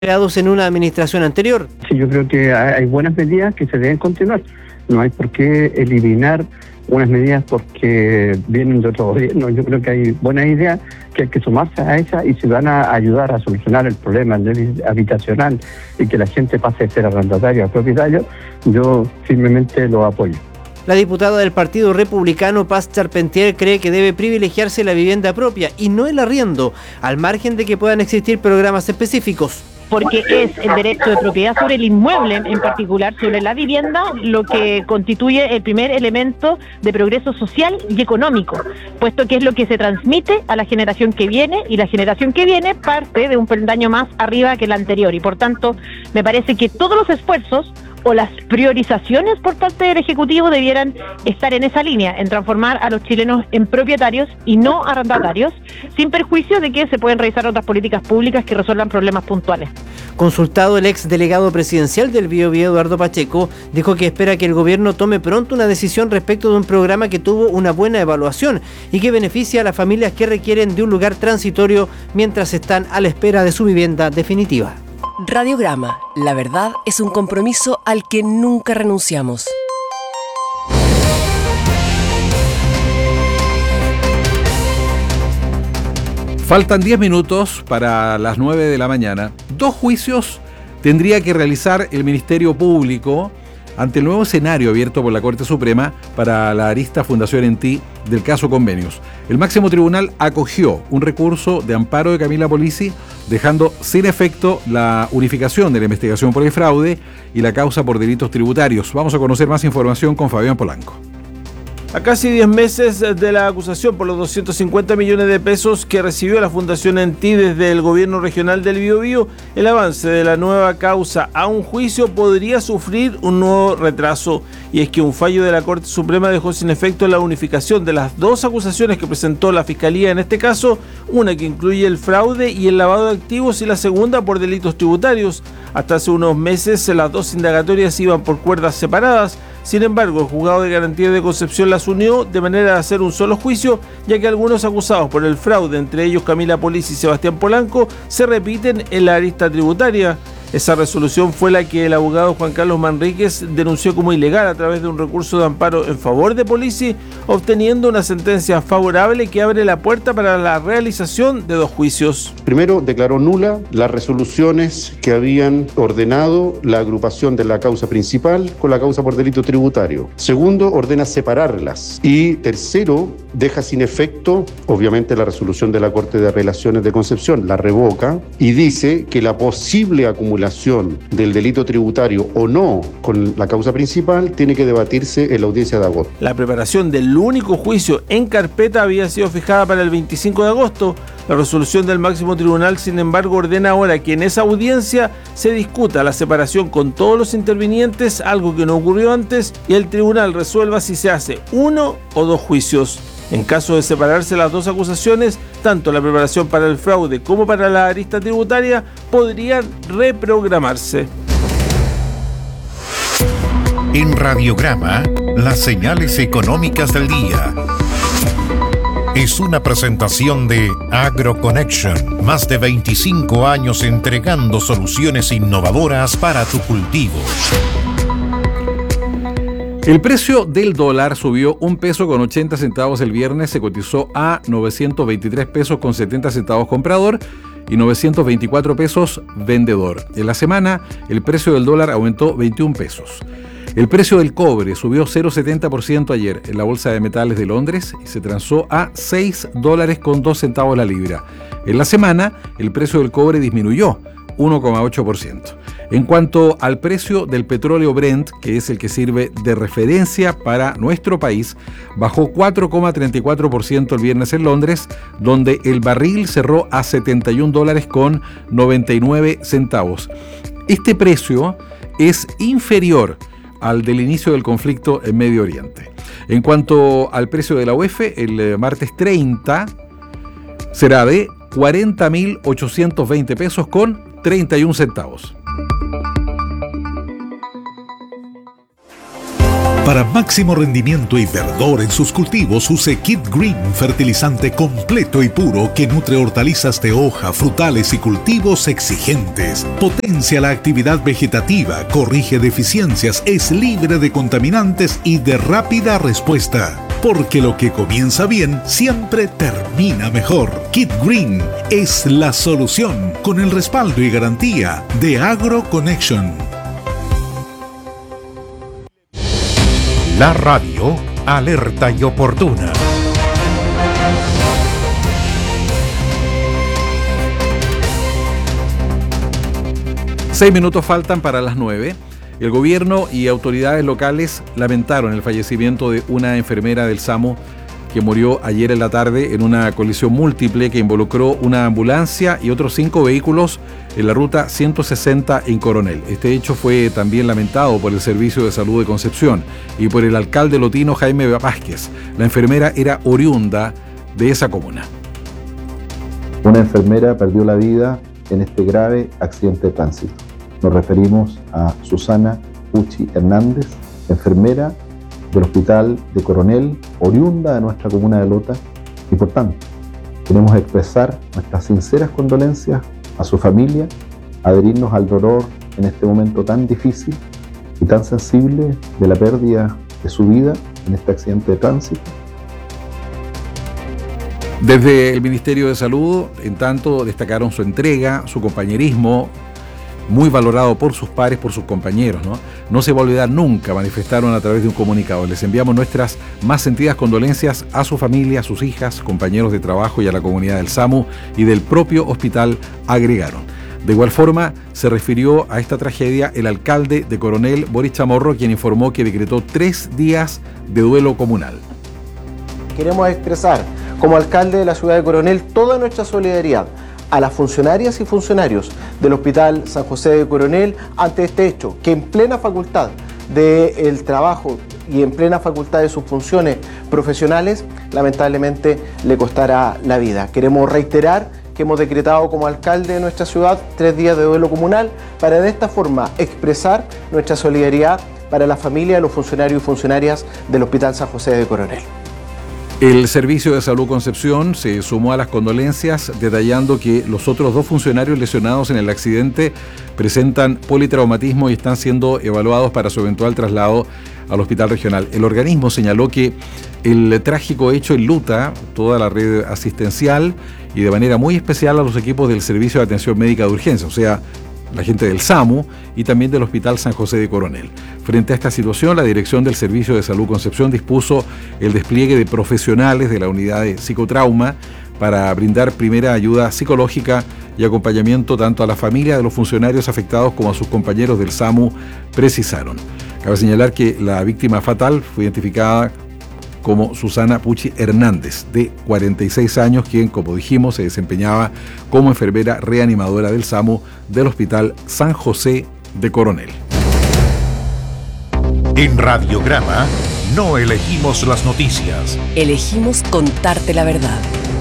creados en una administración anterior. Sí, yo creo que hay buenas medidas que se deben continuar. No hay por qué eliminar unas medidas porque vienen de otro gobierno. Yo creo que hay buenas ideas que hay que sumarse a esas y se van a ayudar a solucionar el problema habitacional y que la gente pase de ser arrendatario a propietario. Yo firmemente lo apoyo. La diputada del Partido Republicano, Paz Charpentier, cree que debe privilegiarse la vivienda propia y no el arriendo, al margen de que puedan existir programas específicos. Porque es el derecho de propiedad sobre el inmueble, en particular sobre la vivienda, lo que constituye el primer elemento de progreso social y económico, puesto que es lo que se transmite a la generación que viene, y la generación que viene parte de un peldaño más arriba que la anterior, y por tanto me parece que todos los esfuerzos o las priorizaciones por parte del Ejecutivo debieran estar en esa línea, en transformar a los chilenos en propietarios y no arrendatarios, sin perjuicio de que se pueden realizar otras políticas públicas que resuelvan problemas puntuales. Consultado, el ex delegado presidencial del Biobío, Eduardo Pacheco, dijo que espera que el gobierno tome pronto una decisión respecto de un programa que tuvo una buena evaluación y que beneficia a las familias que requieren de un lugar transitorio mientras están a la espera de su vivienda definitiva. Radiograma, la verdad es un compromiso al que nunca renunciamos. Faltan 10 minutos para las 9 de la mañana. 2 juicios tendría que realizar el Ministerio Público ante el nuevo escenario abierto por la Corte Suprema para la arista Fundación ENTI del caso Convenios. El máximo tribunal acogió un recurso de amparo de Camila Polisi, dejando sin efecto la unificación de la investigación por el fraude y la causa por delitos tributarios. Vamos a conocer más información con Fabián Polanco. A casi 10 meses de la acusación por los 250 millones de pesos que recibió la Fundación ENTI desde el gobierno regional del Biobío, el avance de la nueva causa a un juicio podría sufrir un nuevo retraso. Y es que un fallo de la Corte Suprema dejó sin efecto la unificación de las 2 acusaciones que presentó la Fiscalía en este caso, una que incluye el fraude y el lavado de activos y la segunda por delitos tributarios. Hasta hace unos meses las 2 indagatorias iban por cuerdas separadas. Sin embargo, el Juzgado de Garantía de Concepción las unió de manera de hacer un solo juicio, ya que algunos acusados por el fraude, entre ellos Camila Polisi y Sebastián Polanco, se repiten en la arista tributaria. Esa resolución fue la que el abogado Juan Carlos Manríquez denunció como ilegal a través de un recurso de amparo en favor de Polisi, obteniendo una sentencia favorable que abre la puerta para la realización de 2 juicios. Primero, declaró nula las resoluciones que habían ordenado la agrupación de la causa principal con la causa por delito tributario. Segundo, ordena separarlas. Y tercero, deja sin efecto, obviamente, la resolución de la Corte de Apelaciones de Concepción, la revoca y dice que la posible acumulación del delito tributario o no con la causa principal tiene que debatirse en la audiencia de agosto. La preparación del único juicio en carpeta había sido fijada para el 25 de agosto. La resolución del máximo tribunal, sin embargo, ordena ahora que en esa audiencia se discuta la separación con todos los intervinientes, algo que no ocurrió antes, y el tribunal resuelva si se hace 1 o 2 juicios. En caso de separarse las 2 acusaciones, tanto la preparación para el fraude como para la arista tributaria podrían reprogramarse. En Radiograma, las señales económicas del día. Es una presentación de AgroConnection, más de 25 años entregando soluciones innovadoras para tu cultivo. El precio del dólar subió 1 peso con 80 centavos el viernes, se cotizó a 923 pesos con 70 centavos comprador y 924 pesos vendedor. En la semana, el precio del dólar aumentó 21 pesos. El precio del cobre subió 0,70% ayer en la Bolsa de Metales de Londres y se transó a $6 con 2 centavos la libra. En la semana, el precio del cobre disminuyó 1,8%. En cuanto al precio del petróleo Brent, que es el que sirve de referencia para nuestro país, bajó 4,34% el viernes en Londres, donde el barril cerró a $71 con 99 centavos. Este precio es inferior al del inicio del conflicto en Medio Oriente. En cuanto al precio de la UF, el martes 30 será de 40.820 pesos con 31 centavos. Para máximo rendimiento y verdor en sus cultivos, use Kit Green, fertilizante completo y puro que nutre hortalizas de hoja, frutales y cultivos exigentes. Potencia la actividad vegetativa, corrige deficiencias, es libre de contaminantes y de rápida respuesta. Porque lo que comienza bien siempre termina mejor. Kit Green es la solución, con el respaldo y garantía de AgroConnection. La radio alerta y oportuna. Seis minutos faltan para las 9. El gobierno y autoridades locales lamentaron el fallecimiento de una enfermera del SAMU que murió ayer en la tarde en una colisión múltiple que involucró una ambulancia y otros 5 vehículos en la ruta 160 en Coronel. Este hecho fue también lamentado por el Servicio de Salud de Concepción y por el alcalde lotino Jaime Vázquez. La enfermera era oriunda de esa comuna. Una enfermera perdió la vida en este grave accidente de tránsito. Nos referimos a Susana Pucci Hernández, enfermera del Hospital de Coronel, oriunda de nuestra comuna de Lota, y por tanto queremos expresar nuestras sinceras condolencias a su familia, adherirnos al dolor en este momento tan difícil y tan sensible de la pérdida de su vida en este accidente de tránsito. Desde el Ministerio de Salud, en tanto, destacaron su entrega, su compañerismo, muy valorado por sus pares, por sus compañeros, ¿no? No se va a olvidar nunca, manifestaron a través de un comunicado. Les enviamos nuestras más sentidas condolencias a su familia, a sus hijas, compañeros de trabajo y a la comunidad del SAMU y del propio hospital, agregaron. De igual forma, se refirió a esta tragedia el alcalde de Coronel, Boris Chamorro, quien informó que decretó 3 días de duelo comunal. Queremos expresar, como alcalde de la ciudad de Coronel, toda nuestra solidaridad a las funcionarias y funcionarios del Hospital San José de Coronel ante este hecho, que en plena facultad del trabajo y en plena facultad de sus funciones profesionales, lamentablemente le costará la vida. Queremos reiterar que hemos decretado como alcalde de nuestra ciudad 3 días de duelo comunal para de esta forma expresar nuestra solidaridad para la familia de los funcionarios y funcionarias del Hospital San José de Coronel. El Servicio de Salud Concepción se sumó a las condolencias, detallando que los otros 2 funcionarios lesionados en el accidente presentan politraumatismo y están siendo evaluados para su eventual traslado al hospital regional. El organismo señaló que el trágico hecho enluta toda la red asistencial y de manera muy especial a los equipos del Servicio de Atención Médica de Urgencia, o sea, la gente del SAMU y también del Hospital San José de Coronel. Frente a esta situación, la dirección del Servicio de Salud Concepción dispuso el despliegue de profesionales de la unidad de psicotrauma para brindar primera ayuda psicológica y acompañamiento tanto a la familia de los funcionarios afectados como a sus compañeros del SAMU, precisaron. Cabe señalar que la víctima fatal fue identificada como Susana Pucci Hernández, de 46 años, quien, como dijimos, se desempeñaba como enfermera reanimadora del SAMU del Hospital San José de Coronel. En Radiograma no elegimos las noticias. Elegimos contarte la verdad.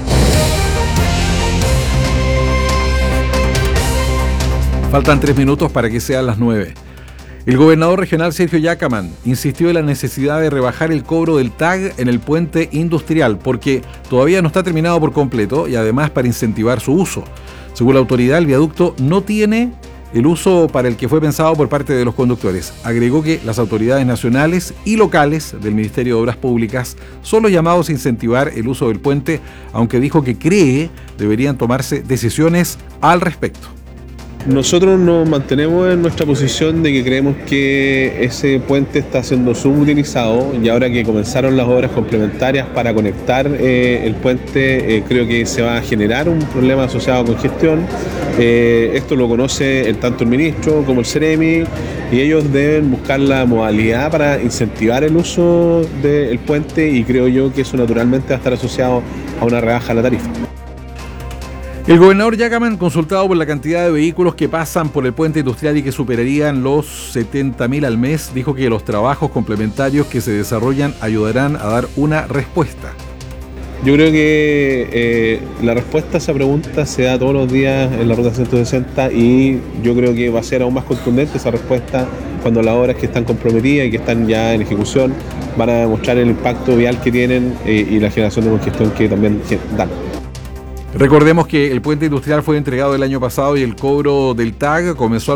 Faltan 3 minutos para que sean las 9. El gobernador regional Sergio Yacamán insistió en la necesidad de rebajar el cobro del TAG en el puente industrial porque todavía no está terminado por completo y además para incentivar su uso. Según la autoridad, el viaducto no tiene el uso para el que fue pensado por parte de los conductores. Agregó que las autoridades nacionales y locales del Ministerio de Obras Públicas son los llamados a incentivar el uso del puente, aunque dijo que cree deberían tomarse decisiones al respecto. Nosotros nos mantenemos en nuestra posición de que creemos que ese puente está siendo subutilizado y ahora que comenzaron las obras complementarias para conectar el puente, creo que se va a generar un problema asociado con gestión. Esto lo conoce tanto el ministro como el Ceremi y ellos deben buscar la modalidad para incentivar el uso del puente y creo yo que eso naturalmente va a estar asociado a una rebaja a la tarifa. El gobernador Yacamán, consultado por la cantidad de vehículos que pasan por el puente industrial y que superarían los 70.000 al mes, dijo que los trabajos complementarios que se desarrollan ayudarán a dar una respuesta. Yo creo que la respuesta a esa pregunta se da todos los días en la Ruta 160 y yo creo que va a ser aún más contundente esa respuesta cuando las obras que están comprometidas y que están ya en ejecución van a demostrar el impacto vial que tienen y la generación de congestión que también dan. Recordemos que el puente industrial fue entregado el año pasado y el cobro del TAG comenzó